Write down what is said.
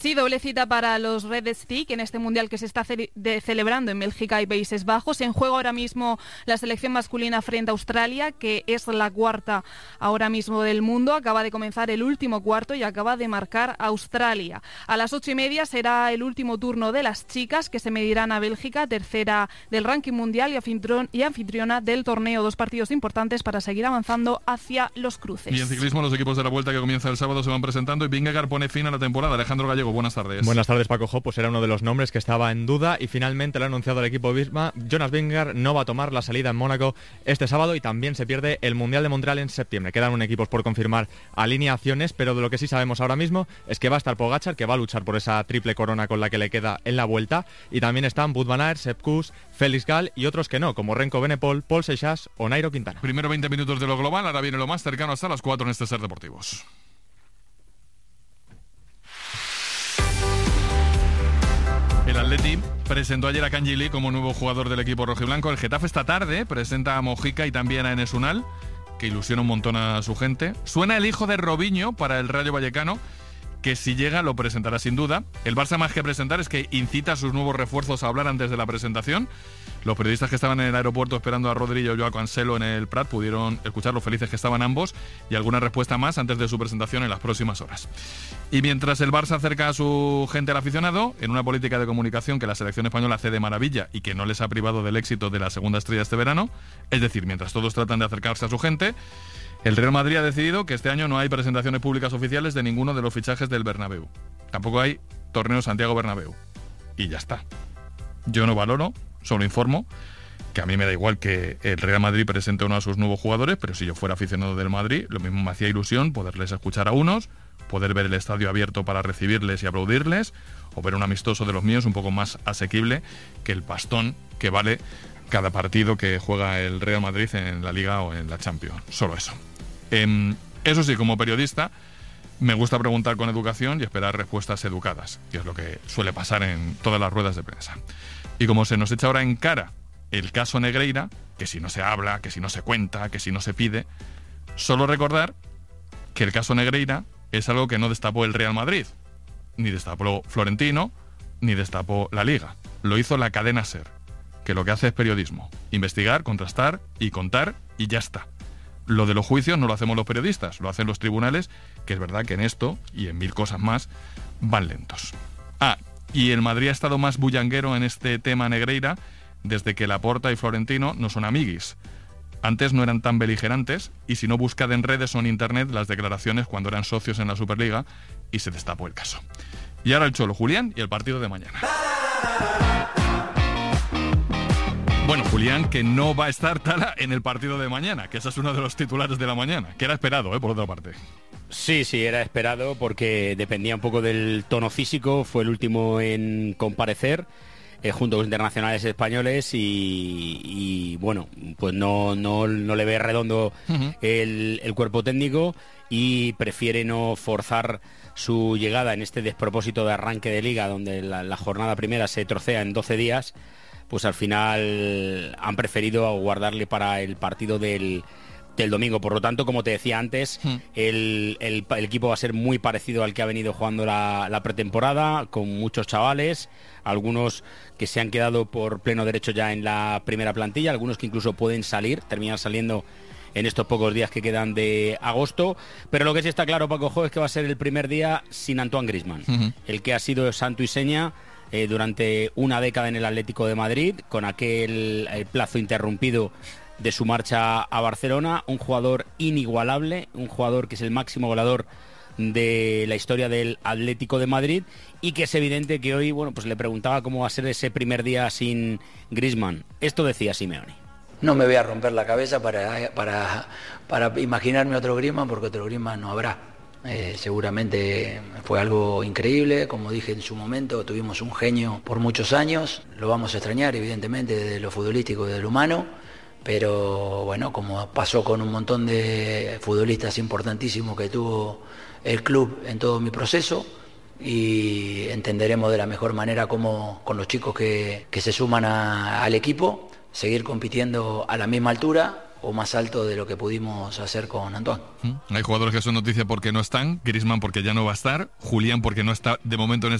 Sí, doble cita para los Red Stick en este mundial que se está celebrando en Bélgica y Países Bajos. En juego ahora mismo la selección masculina frente a Australia, que es la cuarta ahora mismo del mundo. Acaba de comenzar el último cuarto y acaba de marcar Australia. A las 8:30 será el último turno de las chicas, que se medirán a Bélgica, tercera del ranking mundial y anfitriona del torneo. 2 partidos importantes para seguir avanzando hacia los cruces. Y en ciclismo, los equipos de la Vuelta que comienza el sábado se van presentando y Vingegaard pone fin a la temporada. Alejandro Gallego, buenas tardes. Buenas tardes, Paco Jo. Pues era uno de los nombres que estaba en duda y finalmente lo ha anunciado el equipo Visma. Jonas Vingegaard no va a tomar la salida en Mónaco este sábado y también se pierde el Mundial de Montreal en septiembre. Quedan un equipos por confirmar alineaciones, pero de lo que sí sabemos ahora mismo es que va a estar Pogačar, que va a luchar por esa triple corona con la que le queda en la Vuelta, y también están Wout van Aert, Sepp Kuss, Felix Gall y otros que no, como Renko Benepol, Paul Seixas o Nairo Quintana. Primero 20 minutos de lo global, ahora viene lo más cercano hasta las 4 en este Ser Deportivos. El Atleti presentó ayer a Kanji Lee como nuevo jugador del equipo rojiblanco. El Getafe esta tarde presenta a Mojica y también a Enes Unal, que ilusiona un montón a su gente. Suena el hijo de Robinho para el Rayo Vallecano, que si llega lo presentará sin duda. El Barça, más que presentar, es que incita a sus nuevos refuerzos a hablar antes de la presentación. Los periodistas que estaban en el aeropuerto esperando a Rodri y a Joao Cancelo en el Prat pudieron escuchar lo felices que estaban ambos y alguna respuesta más antes de su presentación en las próximas horas. Y mientras el Barça acerca a su gente al aficionado, en una política de comunicación que la selección española hace de maravilla y que no les ha privado del éxito de la segunda estrella este verano, es decir, mientras todos tratan de acercarse a su gente, el Real Madrid ha decidido que este año no hay presentaciones públicas oficiales de ninguno de los fichajes del Bernabéu. Tampoco hay torneo Santiago Bernabéu. Y ya está. Yo no valoro, solo informo, que a mí me da igual que el Real Madrid presente a uno de sus nuevos jugadores, pero si yo fuera aficionado del Madrid, lo mismo me hacía ilusión poderles escuchar a unos, poder ver el estadio abierto para recibirles y aplaudirles, o ver un amistoso de los míos un poco más asequible que el pastón que vale cada partido que juega el Real Madrid en la Liga o en la Champions. Solo eso. Eso sí, como periodista, me gusta preguntar con educación y esperar respuestas educadas, que es lo que suele pasar en todas las ruedas de prensa. Y como se nos echa ahora en cara el caso Negreira, que si no se habla, que si no se cuenta, que si no se pide, solo recordar que el caso Negreira es algo que no destapó el Real Madrid, ni destapó Florentino, ni destapó la Liga. Lo hizo la cadena SER, que lo que hace es periodismo, investigar, contrastar y contar y ya está. Lo de los juicios no lo hacemos los periodistas, lo hacen los tribunales, que es verdad que en esto y en 1000 cosas más van lentos. Y el Madrid ha estado más bullanguero en este tema Negreira desde que Laporta y Florentino no son amiguis. Antes no eran tan beligerantes y si no, buscad en redes o en internet las declaraciones cuando eran socios en la Superliga y se destapó el caso. Y ahora el Cholo Julián y el partido de mañana. Bueno, Julián, que no va a estar Tala en el partido de mañana, que ese es uno de los titulares de la mañana, que era esperado, por otra parte. Sí, era esperado porque dependía un poco del tono físico, fue el último en comparecer junto con internacionales españoles y bueno, pues no le ve redondo el cuerpo técnico y prefiere no forzar su llegada en este despropósito de arranque de liga donde la jornada primera se trocea en 12 días. Pues al final han preferido guardarle para el partido del domingo. Por lo tanto, como te decía antes, el equipo va a ser muy parecido al que ha venido jugando la pretemporada, con muchos chavales, algunos que se han quedado por pleno derecho ya en la primera plantilla, algunos que incluso pueden terminar saliendo en estos pocos días que quedan de agosto. Pero lo que sí está claro, Paco Jo, es que va a ser el primer día sin Antoine Griezmann, el que ha sido santo y seña durante una década en el Atlético de Madrid, con aquel plazo interrumpido de su marcha a Barcelona, un jugador inigualable, un jugador que es el máximo goleador de la historia del Atlético de Madrid y que es evidente que hoy, bueno, pues le preguntaba cómo va a ser ese primer día sin Griezmann. Esto decía Simeone. No me voy a romper la cabeza para imaginarme otro Griezmann, porque otro Griezmann no habrá. Seguramente fue algo increíble, como dije en su momento, tuvimos un genio por muchos años, lo vamos a extrañar evidentemente de lo futbolístico y de lo humano, pero bueno, como pasó con un montón de futbolistas importantísimos que tuvo el club en todo mi proceso, y entenderemos de la mejor manera cómo con los chicos que se suman al equipo, seguir compitiendo a la misma altura o más alto de lo que pudimos hacer con Antoine. Hay jugadores que son noticia porque no están, Griezmann porque ya no va a estar, Julián porque no está de momento en